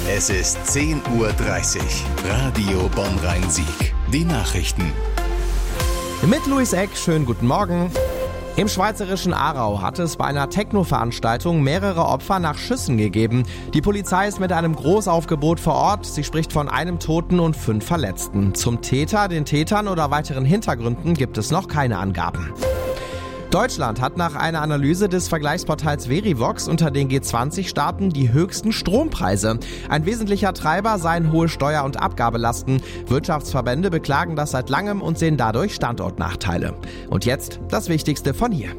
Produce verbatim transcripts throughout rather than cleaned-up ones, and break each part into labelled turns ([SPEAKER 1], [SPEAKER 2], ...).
[SPEAKER 1] Es ist zehn Uhr dreißig. Radio Bonn-Rhein-Sieg. Die Nachrichten.
[SPEAKER 2] Mit Luis Eck, schönen guten Morgen. Im schweizerischen Aarau hat es bei einer Techno-Veranstaltung mehrere Opfer nach Schüssen gegeben. Die Polizei ist mit einem Großaufgebot vor Ort. Sie spricht von einem Toten und fünf Verletzten. Zum Täter, den Tätern oder weiteren Hintergründen gibt es noch keine Angaben. Deutschland hat nach einer Analyse des Vergleichsportals Verivox unter den G zwanzig Staaten die höchsten Strompreise. Ein wesentlicher Treiber seien hohe Steuer- und Abgabelasten. Wirtschaftsverbände beklagen das seit langem und sehen dadurch Standortnachteile. Und jetzt das Wichtigste von hier.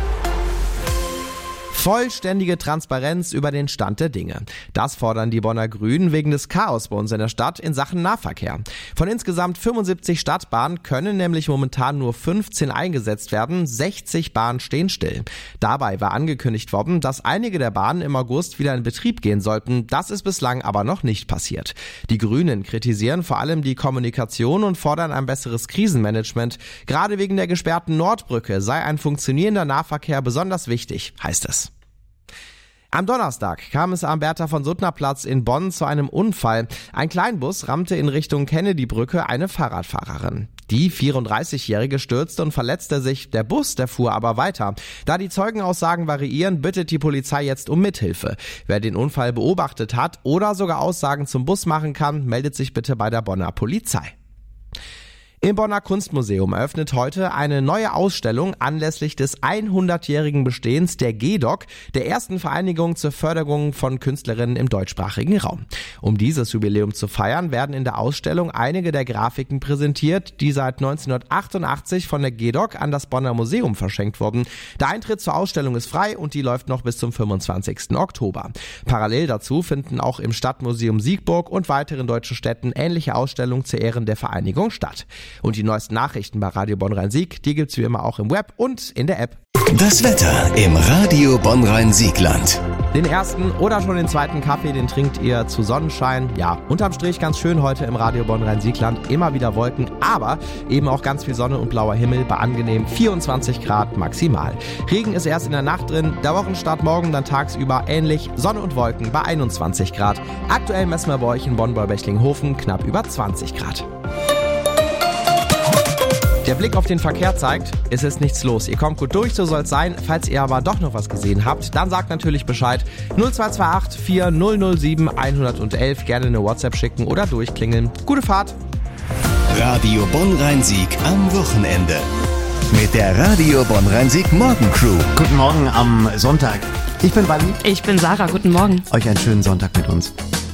[SPEAKER 2] Vollständige Transparenz über den Stand der Dinge. Das fordern die Bonner Grünen wegen des Chaos bei uns in der Stadt in Sachen Nahverkehr. Von insgesamt fünfundsiebzig Stadtbahnen können nämlich momentan nur fünfzehn eingesetzt werden, sechzig Bahnen stehen still. Dabei war angekündigt worden, dass einige der Bahnen im August wieder in Betrieb gehen sollten. Das ist bislang aber noch nicht passiert. Die Grünen kritisieren vor allem die Kommunikation und fordern ein besseres Krisenmanagement. Gerade wegen der gesperrten Nordbrücke sei ein funktionierender Nahverkehr besonders wichtig, heißt es. Am Donnerstag kam es am Bertha-von-Suttner-Platz in Bonn zu einem Unfall. Ein Kleinbus rammte in Richtung Kennedy-Brücke eine Fahrradfahrerin. Die vierunddreißigjährige stürzte und verletzte sich, der Bus, der fuhr aber weiter. Da die Zeugenaussagen variieren, bittet die Polizei jetzt um Mithilfe. Wer den Unfall beobachtet hat oder sogar Aussagen zum Bus machen kann, meldet sich bitte bei der Bonner Polizei. Im Bonner Kunstmuseum eröffnet heute eine neue Ausstellung anlässlich des hundertjährigen Bestehens der G D O C, der ersten Vereinigung zur Förderung von Künstlerinnen im deutschsprachigen Raum. Um dieses Jubiläum zu feiern, werden in der Ausstellung einige der Grafiken präsentiert, die seit neunzehnhundertachtundachtzig von der G D O C an das Bonner Museum verschenkt wurden. Der Eintritt zur Ausstellung ist frei und die läuft noch bis zum fünfundzwanzigsten Oktober. Parallel dazu finden auch im Stadtmuseum Siegburg und weiteren deutschen Städten ähnliche Ausstellungen zu Ehren der Vereinigung statt. Und die neuesten Nachrichten bei Radio Bonn-Rhein-Sieg, die gibt's wie immer auch im Web und in der App.
[SPEAKER 1] Das Wetter im Radio Bonn-Rhein-Siegland.
[SPEAKER 2] Den ersten oder schon den zweiten Kaffee, den trinkt ihr zu Sonnenschein. Ja, unterm Strich ganz schön heute im Radio Bonn-Rhein-Siegland. Immer wieder Wolken, aber eben auch ganz viel Sonne und blauer Himmel bei angenehm vierundzwanzig Grad maximal. Regen ist erst in der Nacht drin, der Wochenstart morgen dann tagsüber ähnlich. Sonne und Wolken bei einundzwanzig Grad. Aktuell messen wir bei euch in Bonn-Beurbechlinghofen knapp über zwanzig Grad. Der Blick auf den Verkehr zeigt, es ist nichts los. Ihr kommt gut durch, so soll es sein. Falls ihr aber doch noch was gesehen habt, dann sagt natürlich Bescheid. null zwei zwei acht vier null null sieben eins eins eins, gerne eine WhatsApp schicken oder durchklingeln. Gute Fahrt!
[SPEAKER 1] Radio Bonn-Rhein-Sieg am Wochenende. Mit der Radio Bonn-Rhein-Sieg Morgencrew.
[SPEAKER 3] Guten Morgen am Sonntag. Ich bin Wally.
[SPEAKER 4] Ich bin Sarah. Guten Morgen.
[SPEAKER 3] Euch einen schönen Sonntag mit uns.